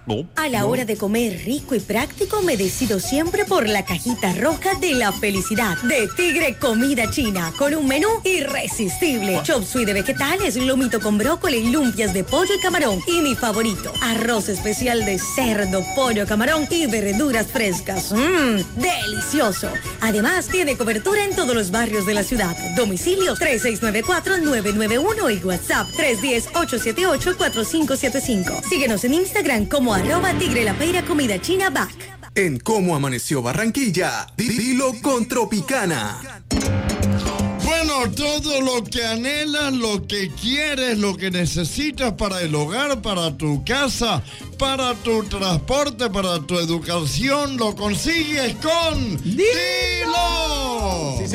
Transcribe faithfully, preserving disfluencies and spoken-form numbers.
No. A la no. hora de comer rico y práctico, me decido siempre por la cajita roja de la felicidad de Tigre Comida China, con un menú irresistible. Chop suey de vegetales, lomito con brócoli, lumpias de pollo y camarón. Y mi favorito, arroz especial de cerdo, pollo, camarón y verduras frescas. Mmm, delicioso. Además, tiene cobertura en todos los barrios de la ciudad. Domicilio tres seis nueve cuatro nueve nueve uno y WhatsApp tres uno cero ocho siete ocho cuatro cinco siete cinco. Síguenos en Instagram como arroba Tigre La Feira Comida China Back. En Cómo Amaneció Barranquilla, dilo con Tropicana. Bueno, todo lo que anhelas, lo que quieres, lo que necesitas para el hogar, para tu casa, para tu transporte, para tu educación, lo consigues con Dilo. Sí,